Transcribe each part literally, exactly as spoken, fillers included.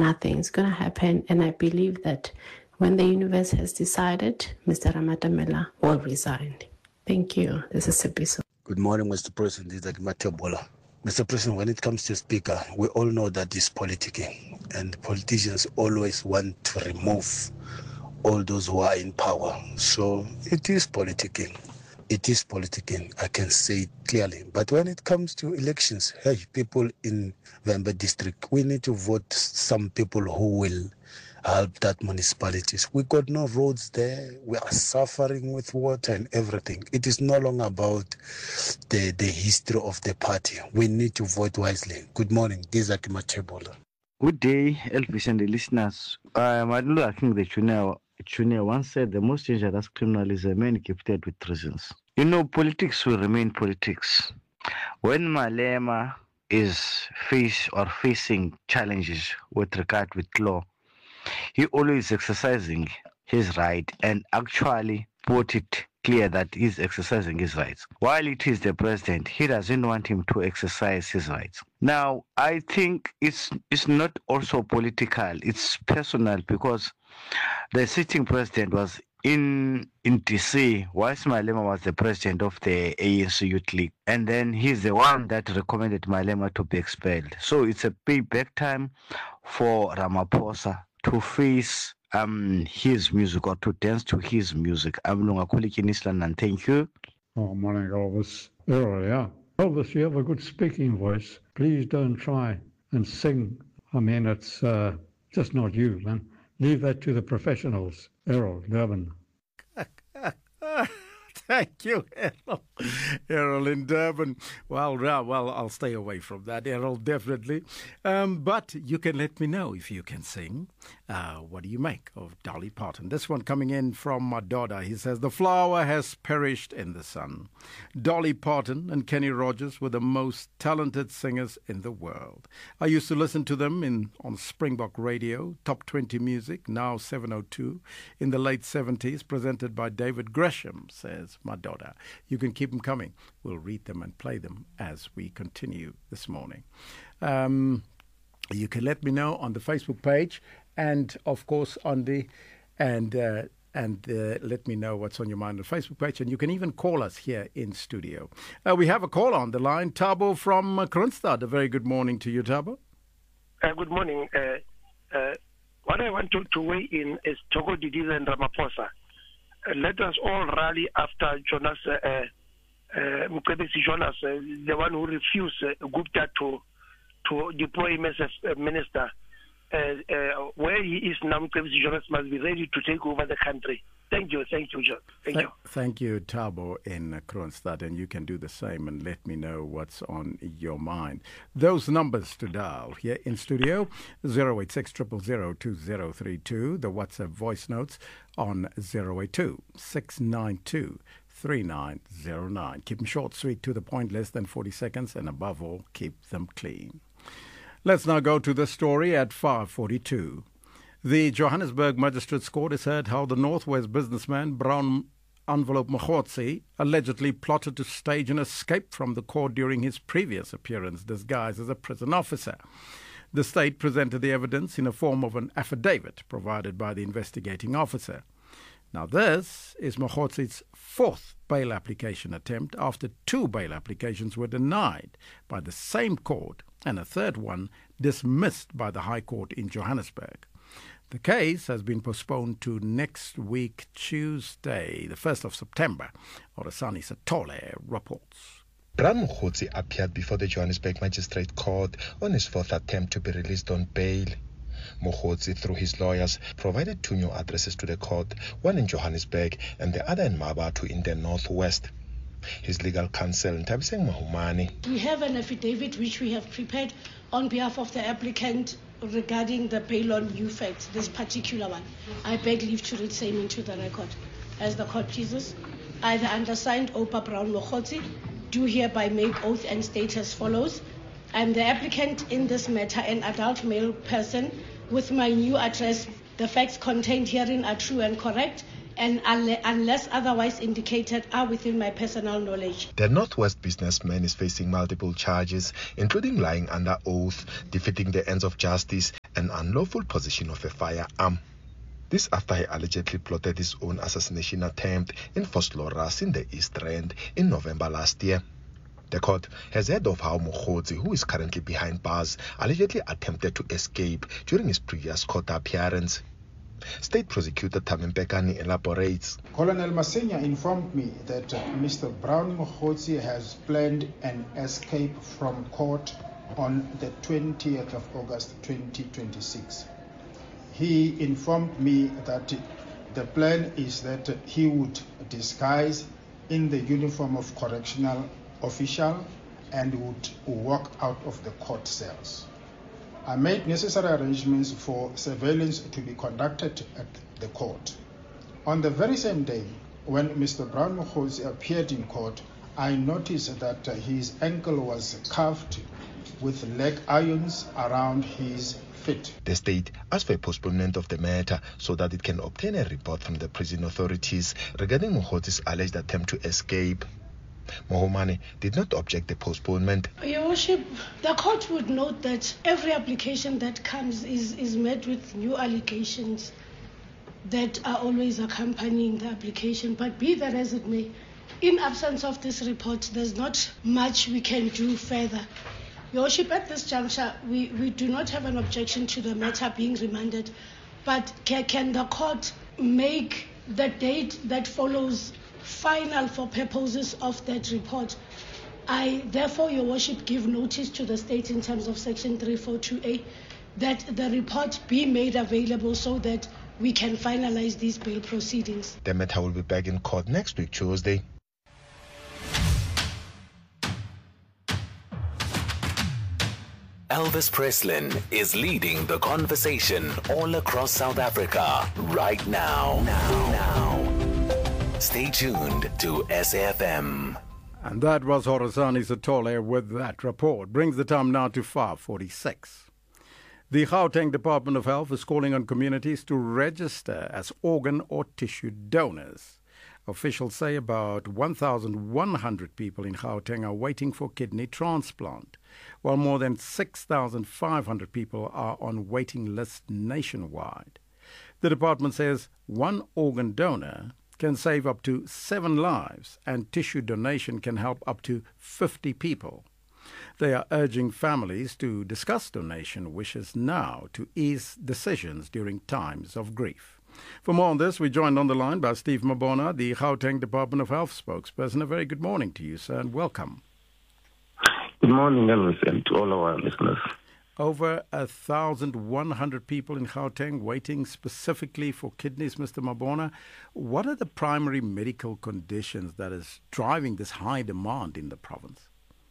nothing is going to happen. And I believe that when the universe has decided, Mister Ramatamela will resign. Thank you. This is Sipiso. Good morning, Mister President. This is Matebola. Mister President, when it comes to Speaker, we all know that it's politicking, and politicians always want to remove all those who are in power. So it is politicking. It is politicking, I can say it clearly. But when it comes to elections, hey, people in Vhembe district, we need to vote some people who will help that municipalities. We got no roads there. We are suffering with water and everything. It is no longer about the, the history of the party. We need to vote wisely. Good morning. This is Akima Chebola. Good day, Elvis and the listeners. Uh, Martin Luther King the Junior, Junior once said the most dangerous criminal is a man gifted with reasons. You know, politics will remain politics. When Malema is face or facing challenges with regard with law, he always exercising his right and actually put it clear that he's exercising his rights. While it is the president, he doesn't want him to exercise his rights. Now, I think it's it's not also political, it's personal, because the sitting president was in in D C whilst Malema was the president of the A N C Youth League, and then he's the one that recommended Malema to be expelled. So it's a payback time for Ramaphosa to face um his music or to dance to his music. I'm Lungakuli Kinislan, and thank you. Oh, morning, Elvis. Oh, yeah. Elvis, you have a good speaking voice. Please don't try and sing. I mean, it's uh, just not you, man. Leave that to the professionals. Errol, Durban. Thank you, Errol. Errol in Durban. Well, uh, well, I'll stay away from that, Errol, definitely. Um, but you can let me know if you can sing. Uh, what do you make of Dolly Parton? This one coming in from my daughter. He says, the flower has perished in the sun. Dolly Parton and Kenny Rogers were the most talented singers in the world. I used to listen to them in on Springbok Radio, Top twenty Music, now seven oh two, in the late seventies, presented by David Gresham, says my daughter. You can keep them coming. We'll read them and play them as we continue this morning. Um, you can let me know on the Facebook page, and of course on the and uh, and uh, let me know what's on your mind on the Facebook page, and you can even call us here in studio. Uh, we have a call on the line, Thabo from uh, Kroonstad. A very good morning to you, Thabo. Uh, good morning. Uh, uh, what I want to, to weigh in is Thoko Didiza and Ramaphosa. Uh, let us all rally after Jonas uh, uh, Mcebisi Jonas, uh, the one who refused uh, Gupta to to deploy him as a minister. Uh, uh, where he is now, Mcebisi Jonas must be ready to take over the country. Thank you, thank you, John. Thank Th- you. Thank you, Thabo in uh, Kroonstad, and you can do the same and let me know what's on your mind. Those numbers to dial here in studio, zero eight six, zero zero zero, two zero three two, the WhatsApp voice notes on zero eight two, six nine two, three nine zero nine. Keep them short, sweet, to the point, less than forty seconds, and above all, keep them clean. Let's now go to the story at five forty-two. The Johannesburg Magistrates Court has heard how the Northwest businessman Brown Envelope Mokhotsi allegedly plotted to stage an escape from the court during his previous appearance disguised as a prison officer. The state presented the evidence in the form of an affidavit provided by the investigating officer. Now, this is Mokhotsi's fourth bail application attempt after two bail applications were denied by the same court and a third one dismissed by the High Court in Johannesburg. The case has been postponed to next week, Tuesday, the first of September. Orasani Satole reports. Brown Mokhotsi appeared before the Johannesburg Magistrate Court on his fourth attempt to be released on bail. Mokhotsi, through his lawyers, provided two new addresses to the court, one in Johannesburg and the other in Mabatu in the northwest. His legal counsel, Ntabiseng Mahumani. We have an affidavit which we have prepared on behalf of the applicant regarding the bail on U facts, this particular one. I beg leave to read same into the record. As the court pleases, I, the undersigned Opa Brown Mokhotsi, do hereby make oath and state as follows. I am the applicant in this matter, an adult male person with my new address. The facts contained herein are true and correct, and unless otherwise indicated are within my personal knowledge. The Northwest businessman is facing multiple charges, including lying under oath, defeating the ends of justice, and unlawful possession of a firearm. This after he allegedly plotted his own assassination attempt in Vosloorus in the East Rand in November last year. The court has heard of how Mokgotsi, who is currently behind bars, allegedly attempted to escape during his previous court appearance. State Prosecutor Tami Mpekani elaborates. Colonel Masenya informed me that uh, Mister Brown Mokgotsi has planned an escape from court on the twentieth of August twenty twenty-six. He informed me that the plan is that he would disguise in the uniform of correctional official and would walk out of the court cells. I made necessary arrangements for surveillance to be conducted at the court. On the very same day, when Mister Brown Mokgotsi appeared in court, I noticed that his ankle was cuffed with leg irons around his feet. The state asked for a postponement of the matter so that it can obtain a report from the prison authorities regarding Mokgotsi's alleged attempt to escape. Mohomane did not object the postponement. Your Worship, the court would note that every application that comes is, is met with new allegations that are always accompanying the application. But be that as it may, in absence of this report, there's not much we can do further. Your Worship, at this juncture, we, we do not have an objection to the matter being remanded, but can, can the court make the date that follows final for purposes of that report? I therefore, Your Worship, give notice to the state in terms of Section three forty-two A that the report be made available so that we can finalize these bail proceedings. The matter will be back in court next week, Tuesday. Elvis Preslin is leading the conversation all across South Africa right now. Now, now. Stay tuned to S A F M. And that was Horasani Sitole with that report. Brings the time now to five forty-six. The Gauteng Department of Health is calling on communities to register as organ or tissue donors. Officials say about one thousand one hundred people in Gauteng are waiting for kidney transplant, while more than six thousand five hundred people are on waiting lists nationwide. The department says one organ donor can save up to seven lives and tissue donation can help up to fifty people. They are urging families to discuss donation wishes now to ease decisions during times of grief. For more on this, we're joined on the line by Steve Mabona, the Gauteng Department of Health spokesperson. A very good morning to you, sir, and welcome. Good morning, Elvis, and to all our listeners. Over one thousand one hundred people in Gauteng waiting specifically for kidneys, Mister Mabona. What are the primary medical conditions that is driving this high demand in the province?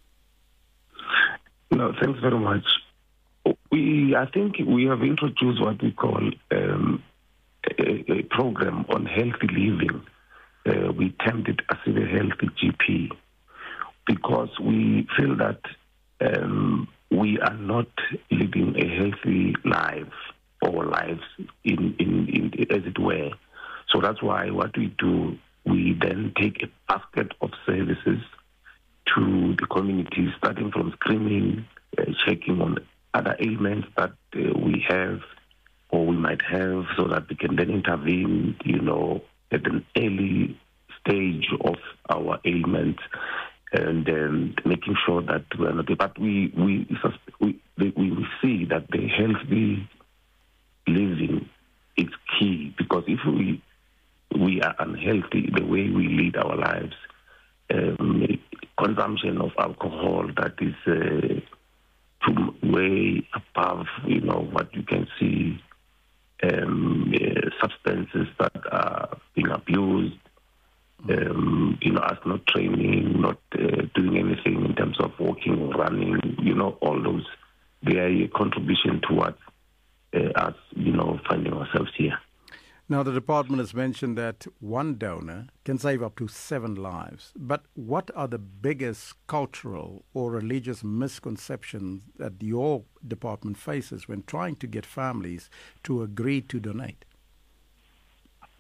No, thanks very much. We, I think we have introduced what we call um, a, a program on healthy living. Uh, we termed it as a healthy G P because we feel that um, we are not living a healthy life or lives in, in, in as it were. So that's why what we do, we then take a basket of services to the community, starting from screening, uh, checking on other ailments that uh, we have or we might have, so that we can then intervene, you know, at an early stage of our ailments, and then making sure that we're not. But we we we we see that the healthy living is key, because if we we are unhealthy, the way we lead our lives, um, consumption of alcohol that is uh, way above, you know, what you can see, um, uh, substances that are being abused, um, you know, us not training, not uh, doing anything in terms of walking, running, you know, all those, they are a contribution towards uh, us, you know, finding ourselves here. Now, the department has mentioned that one donor can save up to seven lives. But what are the biggest cultural or religious misconceptions that your department faces when trying to get families to agree to donate?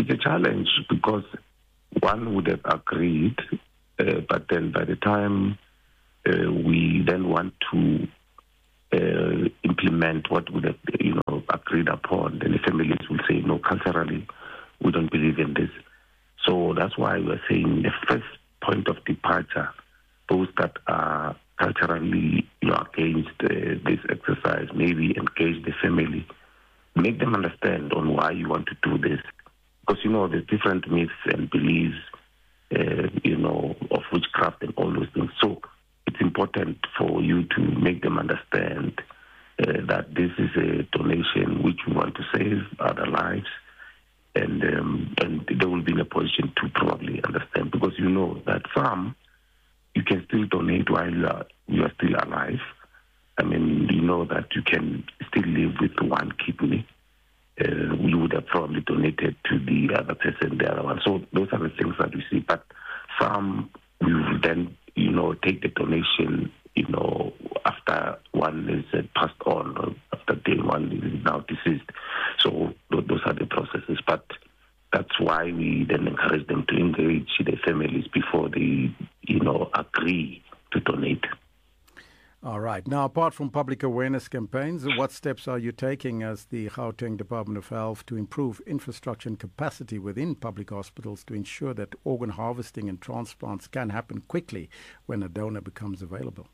it's a challenge because one would have agreed, uh, but then by the time uh, we then want to uh, implement what would have, you know, agreed upon, then the families will say, no, culturally, we don't believe in this. So that's why we're saying the first point of departure, those that are culturally, you know, against uh, this exercise, maybe engage the family, make them understand on why you want to do this. Because, you know, there's different myths and beliefs, uh, you know, of witchcraft and all those things. So it's important for you to make them understand uh, that this is a donation which we want to save other lives. And um, and they will be in a position to probably understand, because you know that some you can still donate while you are, you are still alive. I mean, you know that you can still live with one kidney. Uh, you would have probably donated to the other person, the other one. So those are the things that we see. But some we will then, you know, take the donation, you know, after one is uh, passed on, or after day one is now deceased. So those are the processes. But that's why we then encourage them to engage their families before they, you know, agree to donate. All right. Now, apart from public awareness campaigns, what steps are you taking as the Gauteng Department of Health to improve infrastructure and capacity within public hospitals to ensure that organ harvesting and transplants can happen quickly when a donor becomes available?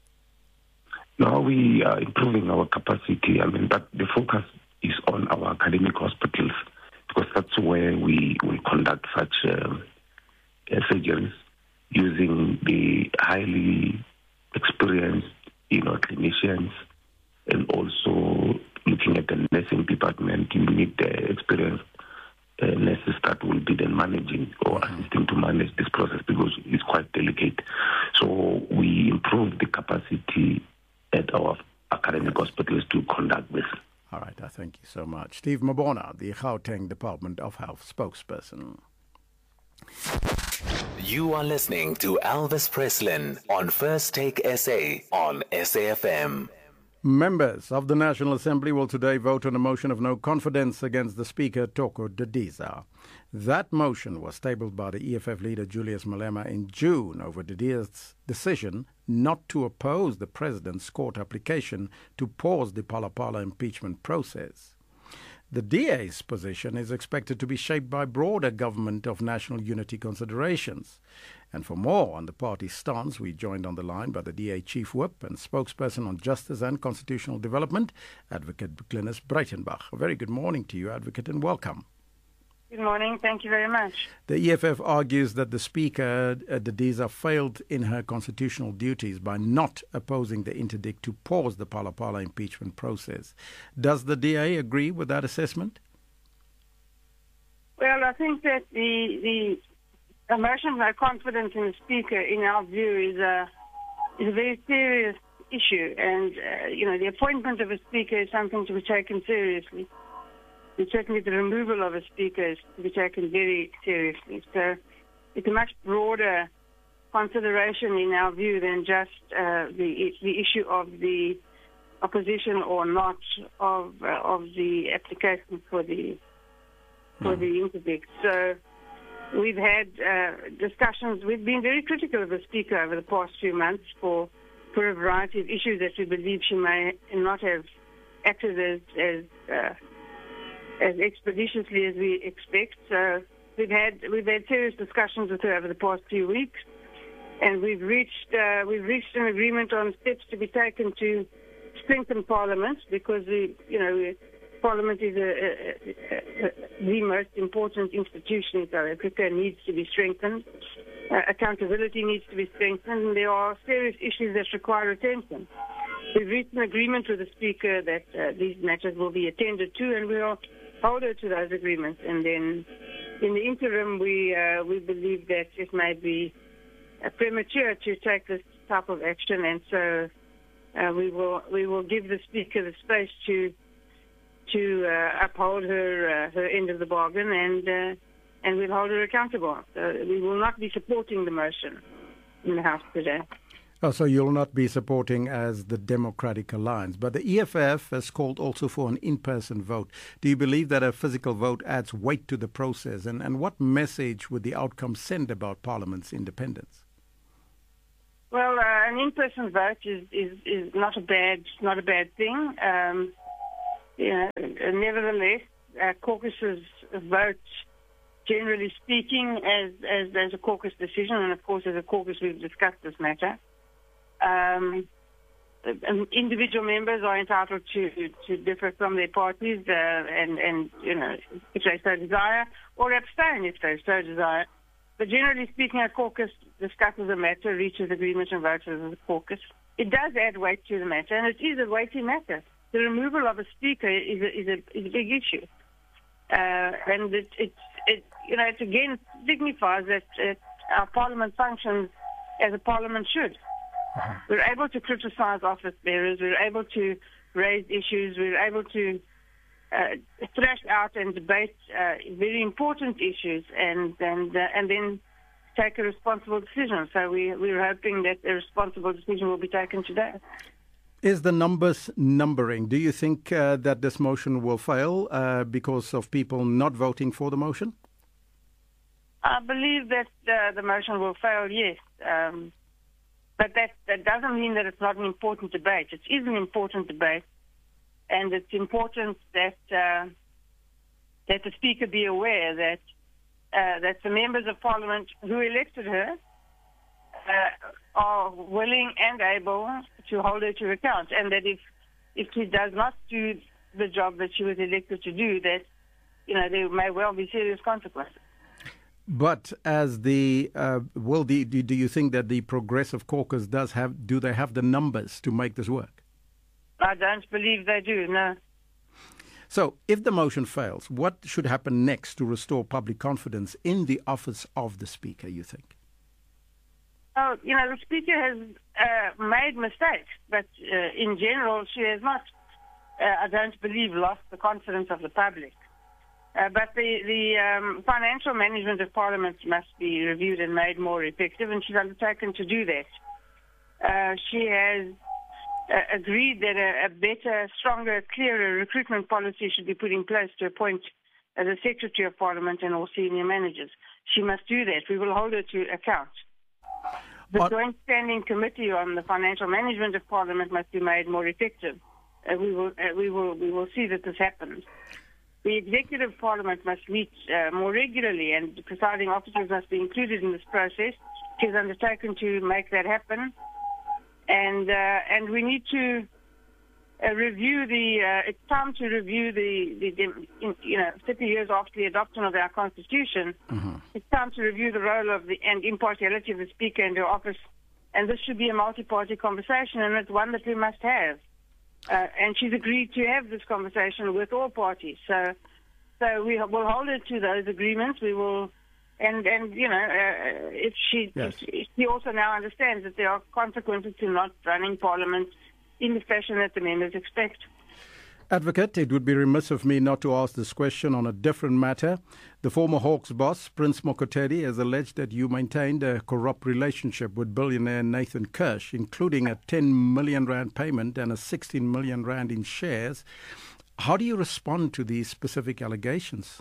Now we are improving our capacity. I mean, but the focus is on our academic hospitals, because that's where we will conduct such um, uh, surgeries using the highly experienced, you know, clinicians, and also looking at the nursing department. You need the experienced uh, nurses that will be then managing or assisting to manage this process, because it's quite delicate. So we improve the capacity at our academic hospitals to conduct this. All right, I thank you so much. Steve Mabona, the Gauteng Department of Health spokesperson. You are listening to Elvis Preslin on First Take S A on S A F M. Members of the National Assembly will today vote on a motion of no confidence against the Speaker, Thoko Didiza. That motion was tabled by the E F F leader Julius Malema in June over Didiza's decision not to oppose the President's court application to pause the Phala-Phala impeachment process. The D A's position is expected to be shaped by broader government of national unity considerations. And for more on the party's stance, we joined on the line by the D A Chief Whip and spokesperson on justice and constitutional development, Advocate Glynis Breitenbach. A very good morning to you, Advocate, and welcome. Good morning. Thank you very much. The E F F argues that the Speaker, uh, Didiza, failed in her constitutional duties by not opposing the interdict to pause the Phala-Phala impeachment process. Does the D A agree with that assessment? Well, I think that the the motion of no confidence in the Speaker, in our view, is a is a very serious issue, and uh, you know, the appointment of a Speaker is something to be taken seriously. And certainly the removal of a Speaker is to be taken very seriously. So it's a much broader consideration in our view than just uh, the the issue of the opposition or not of uh, of the application for the for the interdict. So we've had uh, discussions. We've been very critical of the Speaker over the past few months for for a variety of issues that we believe she may not have acted as as uh, as expeditiously as we expect. So we've had we've had serious discussions with her over the past few weeks, and we've reached uh, we've reached an agreement on steps to be taken to strengthen Parliament, because we, you know, Parliament is a, a, a, a, the most important institution in South Africa, needs to be strengthened. Uh, accountability needs to be strengthened, and there are serious issues that require attention. We've reached an agreement with the Speaker that uh, these matters will be attended to, and we'll hold her to those agreements. And then, in the interim, we uh, we believe that it may be uh, premature to take this type of action, and so uh, we will we will give the Speaker the space to to uh, uphold her uh, her end of the bargain, and uh, and we'll hold her accountable. So we will not be supporting the motion in the House today. Oh, so you'll not be supporting as the Democratic Alliance. But the E F F has called also for an in-person vote. Do you believe that a physical vote adds weight to the process? And, and what message would the outcome send about Parliament's independence? Well, uh, an in-person vote is, is, is not a bad not a bad thing. Um, you know, nevertheless, uh, caucuses vote, generally speaking, as, as as a caucus decision, and of course, as a caucus, we've discussed this matter. Um, individual members are entitled to, to differ from their parties, uh, and and you know, if they so desire, or abstain if they so desire. But generally speaking, a caucus discusses a matter, reaches agreement, and votes as a caucus. It does add weight to the matter, and it is a weighty matter. The removal of a speaker is a, is a, is a big issue, uh, and it, it, it, you know, it again signifies that uh, our parliament functions as a parliament should. Uh-huh. We're able to criticize office bearers. We're able to raise issues. We're able to uh, thrash out and debate uh, very important issues, and and uh, and then take a responsible decision. So we we're hoping that a responsible decision will be taken today. Is the numbers numbering? Do you think uh, that this motion will fail uh, because of people not voting for the motion? I believe that uh, the motion will fail, yes. Um, but that, that doesn't mean that it's not an important debate. It is an important debate, and it's important that uh, that the Speaker be aware that uh, that the members of Parliament who elected her uh, are willing and able to hold her to account, and that if if she does not do the job that she was elected to do, that you know there may well be serious consequences. But as the uh, will the do, do you think that the Progressive Caucus does have do they have the numbers to make this work? I don't believe they do. No. So, if the motion fails, what should happen next to restore public confidence in the office of the Speaker, you think? Oh, you know, the Speaker has uh, made mistakes, but uh, in general, she has not, uh, I don't believe, lost the confidence of the public. Uh, but the, the um, financial management of Parliament must be reviewed and made more effective, and she's undertaken to do that. Uh, she has uh, agreed that a, a better, stronger, clearer recruitment policy should be put in place to appoint uh, the Secretary of Parliament and all senior managers. She must do that. We will hold her to account. The what? Joint Standing Committee on the Financial Management of Parliament must be made more effective. Uh, we will, uh, we will, we will see that this happens. The Executive Parliament must meet uh, more regularly, and the presiding officers must be included in this process. She has undertaken to make that happen, and uh, and we need to uh, review the. Uh, it's time to review the, the, the in, you know, thirty years after the adoption of our Constitution. Mm-hmm. It's time to review the role of the and impartiality of the Speaker in her office, and this should be a multi-party conversation, and it's one that we must have. Uh, and she's agreed to have this conversation with all parties. So, so we will hold her to those agreements. We will, and and you know, uh, if she yes. if she also now understands that there are consequences to not running Parliament in the fashion that the members expect. Advocate, it would be remiss of me not to ask this question on a different matter. The former Hawks boss, Prince Mokotedi, has alleged that you maintained a corrupt relationship with billionaire Nathan Kirsch, including a ten million rand payment and a sixteen million rand in shares. How do you respond to these specific allegations?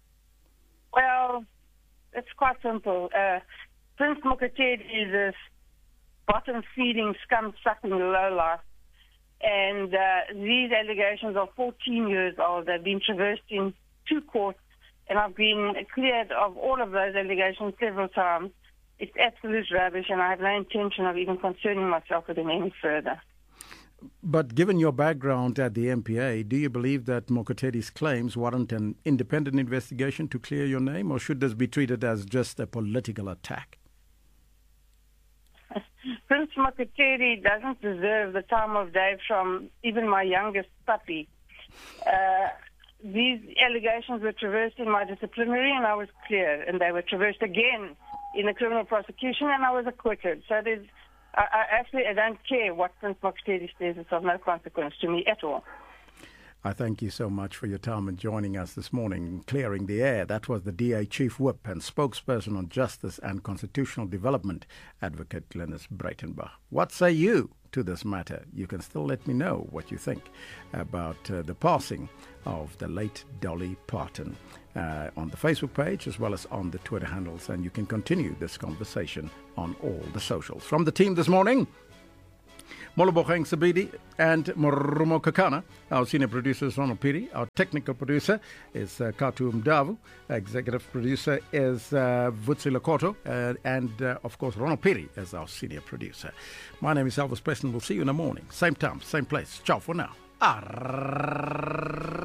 Well, it's quite simple. Uh, Prince Mokotedi is a bottom-feeding, scum-sucking lowlife. And uh, these allegations are fourteen years old. They've been traversed in two courts, and I've been cleared of all of those allegations several times. It's absolute rubbish, and I have no intention of even concerning myself with them any further. But given your background at the M P A, do you believe that Mokotedi's claims warrant an independent investigation to clear your name, or should this be treated as just a political attack? Prince Mokotedi doesn't deserve the time of day from even my youngest puppy. Uh, these allegations were traversed in my disciplinary, and I was clear, and they were traversed again in a criminal prosecution, and I was acquitted. So there's, I, I actually I don't care what Prince Mokotedi says. It's of no consequence to me at all. I thank you so much for your time and joining us this morning, clearing the air. That was the D A Chief Whip and spokesperson on justice and constitutional development, Advocate Glenys Breitenbach. What say you to this matter? You can still let me know what you think about uh, the passing of the late Dolly Parton uh, on the Facebook page as well as on the Twitter handles, and you can continue this conversation on all the socials. From the team this morning, Molobokeng Sabidi and Morumo Kakana. Our senior producer is Ronald Piri. Our technical producer is uh, Katu Mdavu. Executive producer is uh, Vutsi Lakoto. Uh, and, uh, of course, Ronald Piri is our senior producer. My name is Elvis Preston. We'll see you in the morning. Same time, same place. Ciao for now. Arr-